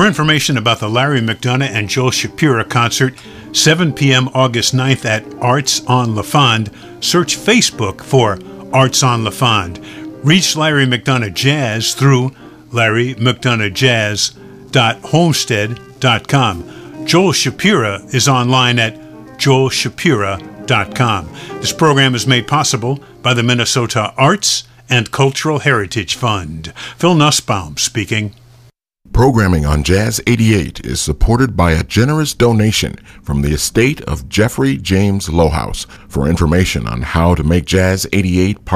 For information about the Larry McDonough and Joel Shapiro concert, 7 p.m. August 9th at Arts on La Fond, search Facebook for Arts on La Fond. Reach Larry McDonough Jazz through larrymcdonoughjazz.homestead.com. Joel Shapiro is online at joelshapiro.com. This program is made possible by the Minnesota Arts and Cultural Heritage Fund. Phil Nussbaum speaking. Programming on Jazz 88 is supported by a generous donation from the estate of Jeffrey James Lohaus. For information on how to make Jazz 88 part